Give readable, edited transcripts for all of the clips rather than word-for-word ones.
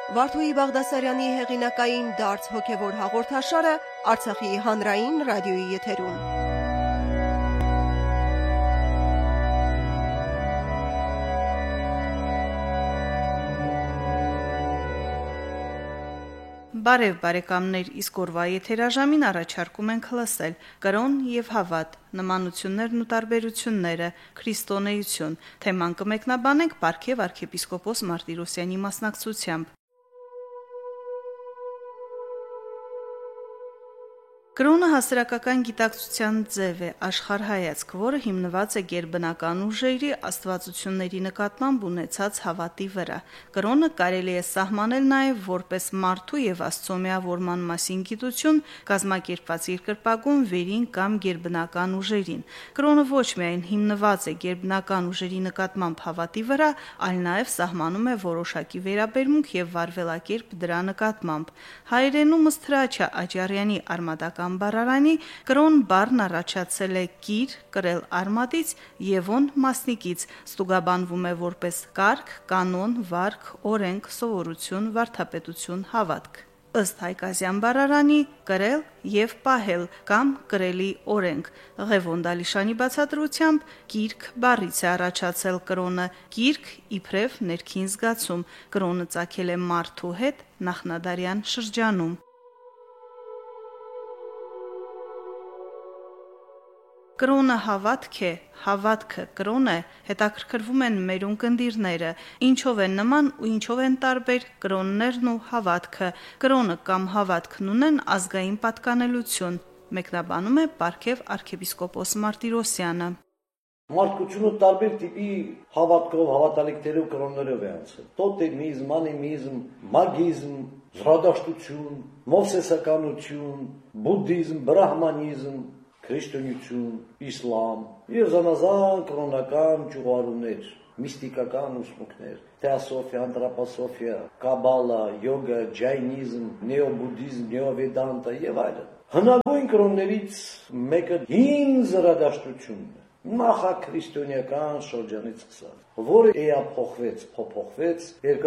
Վարդուհի Բաղդասարյանի հեղինակային դարձ հոգևոր հաղորդաշարը Արցախի հանրային ռադիոյի եթերում։ Բարև բարեկամներ, իսկ օրվա եթերաժամին առաջարկում ենք լսել կրոն եւ հավատ, նմանություններն ու տարբերությունները, քրիստոնեություն։ Թեման կմեկնաբանենք Պարքև arczepiskopos Martirosyan-ի մասնակցությամբ։ Կրոնը հասարակական գիտակցության ձև է, աշխարհայացք, որը հիմնված է գերբնական ուժերի, աստվածությունների նկատմամբ ունեցած հավատի վրա։ Կրոնը կարելի է սահմանել նաև որպես մարդու եւ Աստծո միավորման մասին գիտություն, կազմակերպված երկրպագուն վերին կամ գերբնական ուժերին։ Կրոնը ոչ միայն հիմնված է գերբնական ուժերի նկատմամբ հավատի վրա, այլ նաև սահմանում է որոշակի վերաբերմունք եւ վարվելակերպ դրա նկատմամբ։ Հայերենում ըստ Հրաչյա Աճարյանի արմատական բառարանի կրոն բառն առաջացել է կիր, կրել արմատից եւ on մասնիկից, ստուգաբանվում է որպես կարգ, կանոն, վարք, օրենք, սովորություն, վարդապետություն, հավատք։ Ըստ Հայկազյան բառարանի կրել եւ պահել կամ կրելի օրենք։ Ղևոն Դալիշանի բացատրությամբ գիրք բառից է առաջացել կրոնը, գիրք իբրև ներքին զգացում։ Կրոնը ծագել է մարդու հետ նախնադարյան շրջանում։ Կրոնը հավատք է, հավատքը կրոն է, հետաքրքրվում են մեր ունկնդիրները, ինչով են նման ու ինչով են տարբեր կրոններն ու հավատքը։ Կրոնը կամ հավատքն ունեն ազգային պատկանելություն, մեկնաբանում է Պարքև arczepiskopos Martirosyan-ը։ Մարդկությունը տարբեր տիպի հավատքով, հավատալիքներով, կրոններով է անցել։ Տոտեմիզմ, անիմիզմ, մագիզմ, զրադաշտություն, մովսեսականություն, բուդդիզմ, բրահմանիզմ, քրիստոնեություն, իսլամ եւ զանազան կրոնական ճյուղարումներ, միստիկական ուսմունքներ, թեոսոֆիա, անտրոպոսոֆիա, կաբալա, յոգա, ջայնիզմ, նեոբուդդիզմ, նեովեդանտա եւ այլն։ Հնագույն կրոններից մեկը հին զրադաշտությունն է, նախաքրիստոնեական շրջանից սկսած, որը փոփոխվեց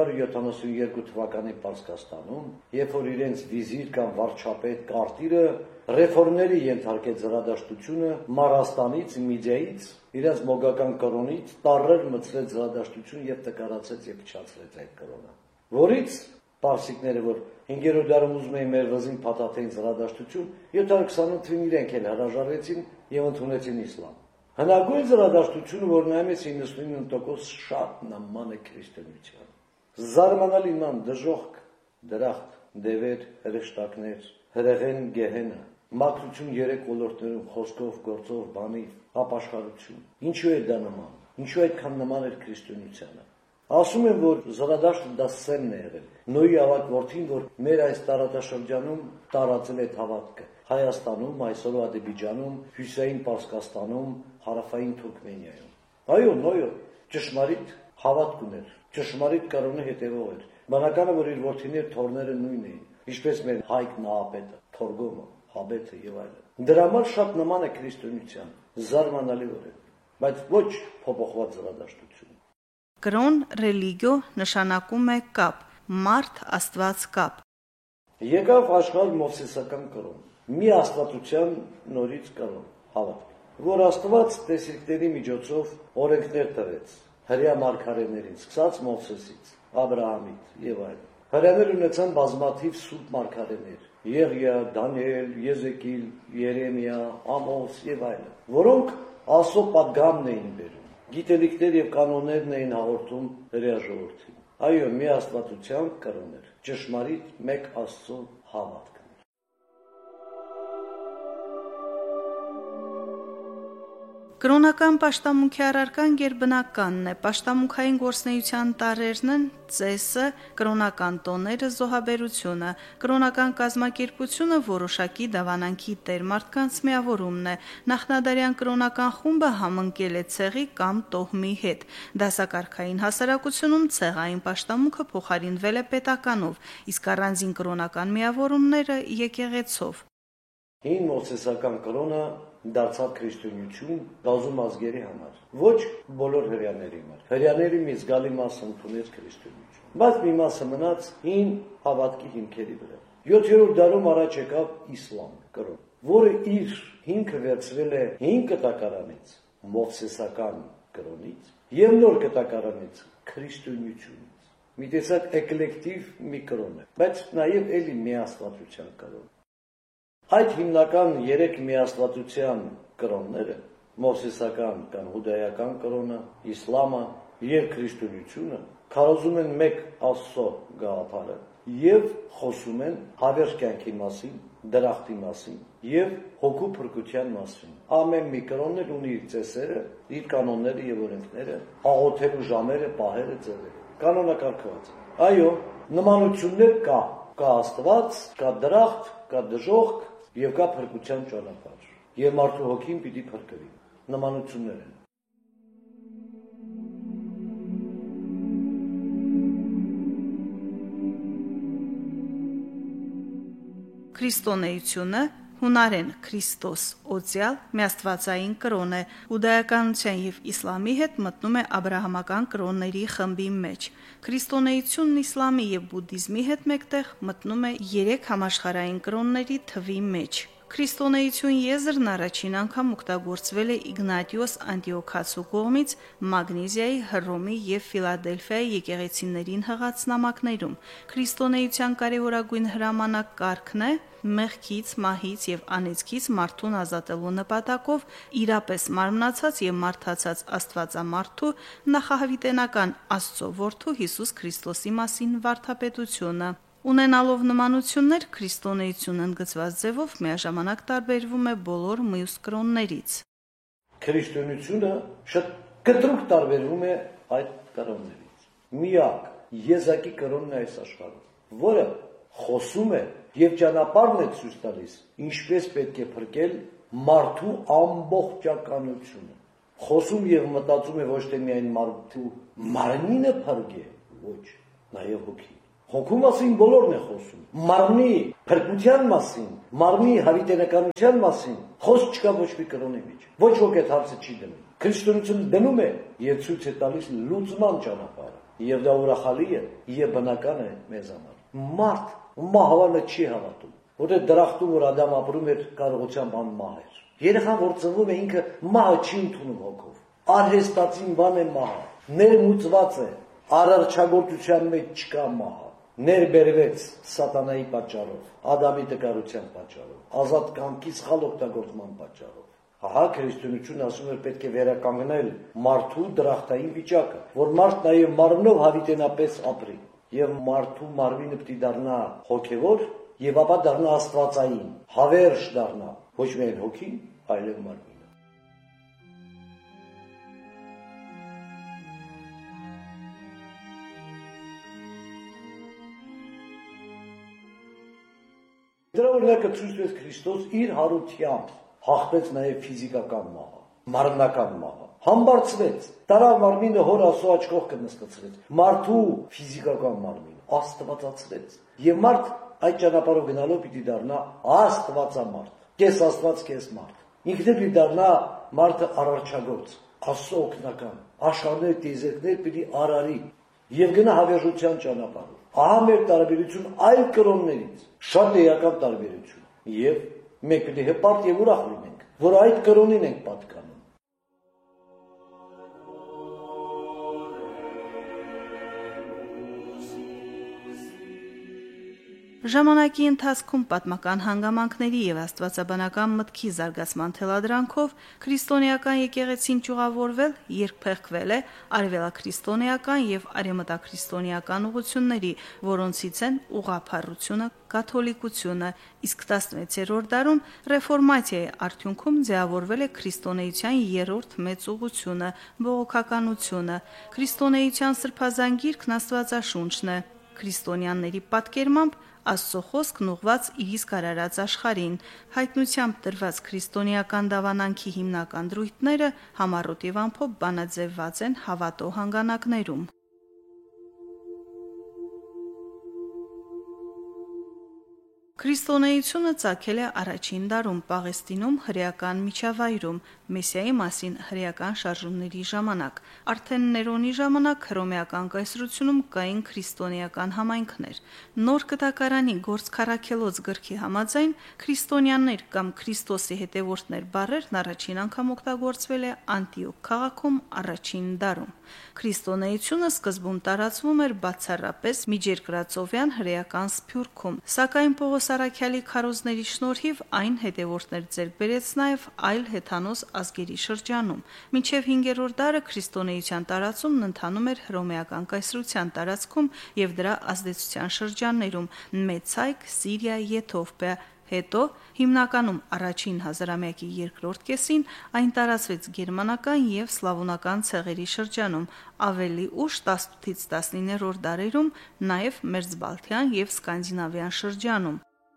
272 թվականի Պարսկաստանում, երբ որ իրենց վիզիր կամ վարչապետ Կարտիրը ռեֆորմների ենթարկեց զրադաշտությունը Մարաստանից, Միդիայից, իրենց մոգական կրոնից տարրեր մտցրեց զրադաշտություն եւ տկարացեց եւ փչացրեց այդ կրոնը, որից պարսիկները, որ 5-րդ դարում ուզում էին մեր վզին փաթաթեին զրադաշտություն, 728 թվին իրենք էլ հրաժարվեցին եւ ընդունեցին իսլամ։ Հնագույն զրադաշտությունը, որ նայում ես 99% շատ նման է քրիստոնեությանը։ Զարմանալի նման դժոխք, դրախտ, դևեր, հրեշտակներ, հրեղեն, գեհենը, մաքրություն 3 ոլորտներում, խոսքով, գործով, բանիվ, ապաշխարություն։ Ինչու է դա նման։ Ինչու այդքան նման էր քրիստոնեությանը։ Ասում են, որ զրադաշտը դա սերն է եղել։ Նոյի ավակ որդին, որ մեր այս տարածաշրջանում տարածել է հավատքը։ Հայաստանում, այսօր Ադրբեջանում, Հյուսիսային Պարսկաստանում, Հարավային Թուրքմենիայում։ Այո, Նոյը ճշմարիտ հավատք ուներ, ճշմարիտ կրոնի հետևող էր։ Բնական է, որ իր որդիներ թորները նույնն էին, ինչպես մեր Հայկ Նահապետը, Թորգոմը, Հաբեթը եւ այլն։ Դրա համար շատ նման է քրիստոնեության, զարմանալիորեն, բայց ոչ փոփոխված զրադաշտություն։ Կրոն, ռելիգիո նշանակում է կապ, մարդ Աստված կապ։ Եկավ աշխարհ մովսեսական կրոն, մի աստվածության նորից կրոն, հավատք, որ Աստված տեսիլքների միջոցով օրենքներ տվեց հրեա մարգարեներին, սկսած Մովսեսից, Աբրահամից եւ այլն։ Հրեաներ ունեցան բազմաթիվ սուրբ մարգարեներ՝ Եղիա, Դանիել, Եզեկիել, Երեմիա, Ամոս եւ այլն, որոնք Աստծո պատգամն էին բերում, գիտելիքներ եւ կանոններն էին հաղորդում հրեա ժողովրդին։ Այո, մի աստվածության կրոն էր, ճշմարիտ մեկ Աստծո հավատք։ Կրոնական պաշտամունքի առարկան գերբնականն է, պաշտամունքային գործնեության տարրերն են ծեսը, կրոնական տոները, զոհաբերությունը, կրոնական կազմակերպությունը որոշակի դավանանքի տեր մարդկանց միավորումն է, նախնադարյան կրոնական խումբը համընկել է ցեղի կամ տոհմի հետ, դասակարգային հասարակությունում ցեղային պաշտամունքը փոխարինվել է պետականով, իսկ առանձին կրոնական միավորումները եկեղեցով։ Հին մովսեսական կրոնը դարձավ քրիստոնեություն բազում ազգերի համար, ոչ բոլոր հրեաների համար։ Հրեաների մի զգալի մասը ընդունեց քրիստոնեություն։ բայց մի մասը մնաց հին հավատքի հիմքերի վրա։ 7-րդ դարում առաջ եկավ իսլամ կրոն, որը իր հիմքը վերցրել է հին կտակարանից, մովսեսական կրոնից եւ նոր կտակարանից, քրիստոնեությունից։ Մի տեսակ էկլեկտիվ մի կրոն է, բայց նաեւ էլի միաստվածության կրոն։ Այդ հիմնական 3 միաստվածության կրոնները՝ մովսեսական կամ հուդայական կրոնը, իսլամը եւ քրիստոնեությունը, քարոզում են մեկ Աստծո գաղափարը եւ խոսում են հավերժ կյանքի մասին, դրախտի մասին եւ հոգու փրկության մասին։ Ամեն մի կրոնն էլ ունի իր ծեսերը, իր կանոնները եւ օրենքները, աղոթելու ժամերը, պահերը, ձևերը։ Կանոնակարգված։ Այո, նմանություններ կա Աստված, կա դրախտ, կա դժոխք եւ կա փրկության ճանապարհ։ Եվ մարդու հոգին պիտի փրկվի։ Նմանություններ են։ Քրիստոնեությունը հունարեն Քրիստոս օծյալ միաստվածային կրոն է, հուդայականության եւ իսլամի հետ մտնում է աբրահամական կրոնների խմբի մեջ։ Քրիստոնեությունն իսլամի եւ բուդդիզմի հետ մեկտեղ մտնում է 3 համաշխարհային կրոնների թվի մեջ։ Քրիստոնեություն եզրն առաջին անգամ օգտագործվել է Իգնատիոս Անտիոքացու կողմից Մագնեզիայի, Հռոմի եւ Ֆիլադելֆիայի եկեղեցիներին հղած նամակներում։ Քրիստոնեության կարևորագույն հրամանակ կարգն է մեղքից, մահից եւ անեծքից մարդուն ազատելու նպատակով իրապես մարմնացած եւ մարդացած Աստվածամարդու նախահավիտենական Աստծո որդու Հիսուս Քրիստոսի մասին վարդապետությունը։ Ունենալով նմանություններ, քրիստոնեությունն ընդգծված ձևով միաժամանակ տարբերվում է բոլոր մյուս կրոններից։ Քրիստոնեությունը շատ կտրուկ տարբերվում է այդ կրոններից։ Միակ եզակի կրոնն է այս աշխարհում, որը խոսում է եւ ճանապարհն է ցույց տալիս, ինչպես պետք է փրկել մարդու ամբողջականությունը։ Խոսում եւ մտածում է ոչ թե միայն մարդու մարմինը փրկե, ոչ, նաեւ հոգին։ Հոգու մասին բոլորն է խոսում, մարմնի փրկության մասին, մարմնի հավիտենականության մասին խոսք չկա ոչ մի կրոնի մեջ, ոչ ոք այդ հարցը չի դնում։ Քրիստոնեությունը դնում է եւ ցույց է տալիս լուծման ճանապարհը, եւ դա ուրախալի է եւ բնական է մեզ համար։ Մարդ մահվանը չի հավատում, որտեղ դրախտում որ Ադամ ապրում էր կարողությամբ անմահեր։ Երեխան որ ծնվում է ինքը մահը չի ընդունում հոգով։ Արհեստացին բան է մահը, ներմուծված է, արարչագործության մեջ չկա մահը։ Ներբերվեց սատանայի պատճառով, Ադամի տկարության պատճառով, ազատ կամքի սխալ օգտագործման պատճառով։ Ահա քրիստոնեությունն ասում է պետք է վերականգնել մարդու դրախտային վիճակը, որ մարդ նաև մարմնով հավիտենապես ապրի, եւ մարդու մարմինը պիտի դառնա հոգևոր եւ ապա դառնա աստվածային, հավերժ դառնա, ոչ միայն հոգին, այլև մարմին։ Դրա օրինակը ցույց տվեց Քրիստոս իր հարությամբ հաղթեց նաև ֆիզիկական մահը, մարմնական մահը, համբարձվեց, տարավ մարմինը հոր Աստծո աջ կողքը նստեցրեց, մարդու ֆիզիկական մարմինը աստվածացրեց, եւ մարդ այդ ճանապարհով գնալով պիտի դառնա աստվածամարդ, կես աստված, կես մարդ, ինքն էլ պիտի դառնա մարդը արարչագործ, Աստծո օգնական, աշխարհներ տիեզերքներ պիտի արարի եւ գնա հավերժության ճանապարհով։ Ահա մեր տարբերություն այլ կրոններից, շատ էական տարբերություն, եւ մենք պիտի հպարտ եւ ուրախ լինենք, որ այդ կրոնին ենք պատկանում։ Ժամանակի ընթացքում պատմական հանգամանքների եւ աստվածաբանական մտքի զարգացման թելադրանքով քրիստոնեական եկեղեցին ճյուղավորվել, երկփեղկվել է արևելաքրիստոնեական եւ արևմտաքրիստոնեական ուղղությունների, որոնցից են ուղղափառությունը, կաթոլիկությունը, իսկ 16-րդ դարում ռեֆորմացիայի արդյունքում ձևավորվել է քրիստոնեության երրորդ մեծ ուղղությունը՝ բողոքականությունը։ Քրիստոնեության սրբազան գիրքն Աստվածաշունչն է։ Քրիստոնյաների պատկերմամբ Աստծո խոսքն ուղված իր իսկ արարած աշխարհին, հայտնությամբ տրված քրիստոնեական դավանանքի հիմնական դրույթները համառոտ եւ ամփոփ բանաձևված են հավատո հանգանակներում։ Քրիստոնեությունը ծագել է առաջին դարում Պաղեստինում հրեական միջավայրում, Մեսիայի մասին հրեական շարժումների ժամանակ։ Արդեն Ներոնի ժամանակ հռոմեական կայսրությունում կային քրիստոնեական համայնքներ։ Նոր Կտակարանի Գործ-Քարաքելոց գրքի համաձայն քրիստոնյաներ կամ Քրիստոսի հետևորդներ բառերն առաջին անգամ օգտագործվել է Անտիոք քաղաքում առաջին դարում։ Քրիստոնեությունը սկզբում տարածվում էր բացառապես միջերկրածովյան հրեական Սփյուռքում, սակայն Պողոս Արաքյալի քարոզների շնորհիվ այն հետևորդներ ձեռք բերեց նաև այլ հեթանոս ազգերի շրջանում։ Մինչև 5-րդ դարը քրիստոնեության տարածումն ընթանում էր հռոմեական կայսրության տարածքում եւ դրա ազդեցության շրջաններում՝ Մեծայք, Սիրիա, Եթովպիա, հետո հիմնականում առաջին հազարամյակի երկրորդ կեսին այն տարածվեց գերմանական եւ սլավոնական ցեղերի շրջանում, ավելի ուշ 18-ից 19-րդ դարերում նաեւ Մերձբալթյան եւ Սկանդինավյան շրջանում։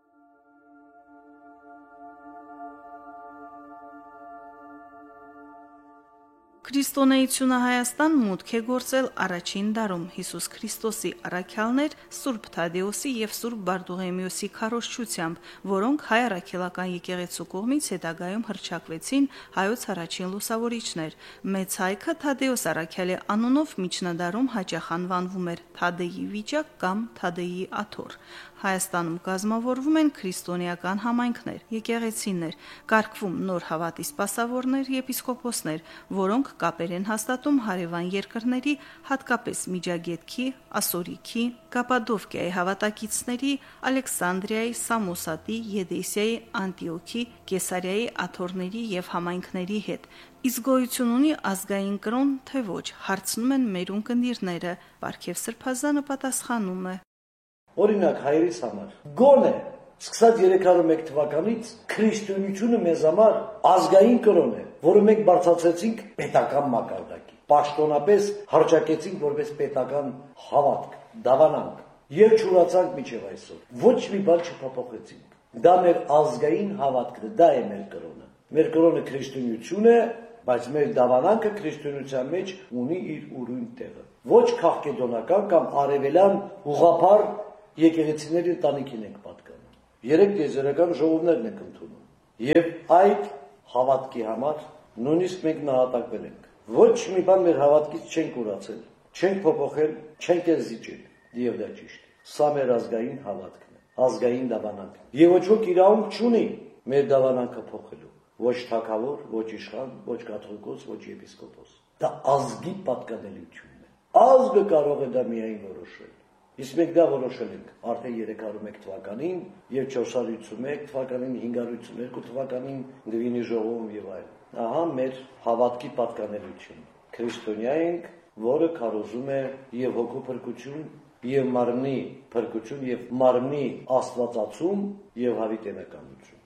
Քրիստոնեությունը Հայաստան մուտք է գործել առաջին դարում Հիսուս Քրիստոսի առաքյալներ Սուրբ Թադեոսի եւ Սուրբ Բարդուղեմիոսի քարոզչությամբ, որոնք հայ առաքելական եկեղեցու կողմից հետագայում հռչակվեցին հայոց առաջին լուսավորիչներ։ Մեծ հայքը Թադեոս առաքյալի անունով միջնադարում հաճախ անվանվում էր Թադեի վիճակ կամ Թադեի աթոռ։ Հայաստանում կազմավորվում են քրիստոնեական համայնքներ, եկեղեցիներ, կարգվում նոր հավատի սպասավորներ, եպիսկոպոսներ, որոնք կապեր են հաստատում հարևան երկրների, հատկապես Միջագետքի, Ասորիքի, Կապադովկիայի հավատակիցների, Ալեքսանդրիայի, Սամոսատի, Եդեսիայի, Անտիոքի, Կեսարիայի աթոռների եւ համայնքների հետ։ Իսկ գոյություն ունի ազգային կրոն, թե ոչ, հարցնում են մեր ունկնդիրները։ Պարքև Սրբազանը պատասխանում է. Օրինակ հայերիս համար գոնե սկսած 301 թվականից քրիստոնեությունը մեզ համար ազգային կրոն է, որը մենք բարձրացրեցինք պետական մակարդակի, պաշտոնապես հռչակեցինք որպես պետական հավատք, դավանանք եւ չուրացանք մինչեւ այսօր։ Ոչ մի բան չփոփոխեցինք։ Դա մեր ազգային հավատքն է, դա է մեր կրոնը։ Մեր կրոնը քրիստոնեություն է, բայց մեր դավանանքը քրիստոնեության մեջ ունի իր ուրույն տեղը։ Ոչ քաղաքեդոնական կամ արևելյան ուղղափառ եկեղեցիների ընտանիքին ենք պատկանում։ 3 տիեզերական ժողովներն ենք ընդունում։ Եվ այդ հավատքի համար նույնիսկ մենք նահատակվել ենք։ Ոչ մի բան մեր հավատքից չենք ուրացել, չենք փոփոխել, չենք զիջել։ Եվ դա ճիշտ է։ Սա մեր ազգային հավատքն է, ազգային դավանանքն է։ Եվ ոչ ոք իրավունք չունի մեր դավանանքը փոխելու։ Ոչ թագավոր, ոչ իշխան, ոչ կաթողիկոս, ոչ եպիսկոպոս։ Դա ազգի պատկանելիությունն է։ Ազգը կարող է դա միայն որոշել։ Իսկ մենք դա որոշել ենք արդեն 301 թվականին եւ 481 թվականին, 582 թվականին Դվինի ժողովում եւ այլն։ Ահա մեր հավատքի պատկանելություն։ Քրիստոնյա ենք, որը քարոզում է եւ հոգու փրկություն, եւ մարմնի փրկություն, եւ մարմնի աստվածացում եւ հավիտենականություն։